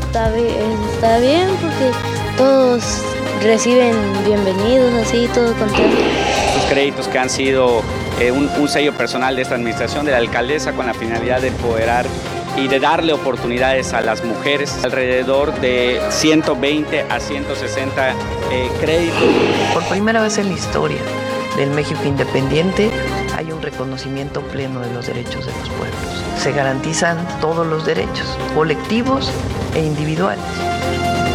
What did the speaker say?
Está bien porque todos reciben bienvenidos, así, todo contento. Los créditos que han sido un sello personal de esta administración, de la alcaldesa, con la finalidad de empoderar y de darle oportunidades a las mujeres, alrededor de 120 a 160 créditos. Por primera vez en la historia del México independiente hay un reconocimiento pleno de los derechos de los pueblos. Se garantizan todos los derechos, colectivos e individuales.